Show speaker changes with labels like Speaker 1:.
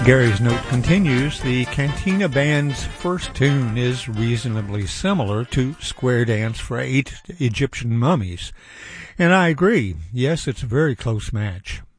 Speaker 1: Gary's note continues, the Cantina Band's first tune is reasonably similar to Square Dance for 8 Egyptian Mummies. And I agree. Yes, it's a very close match.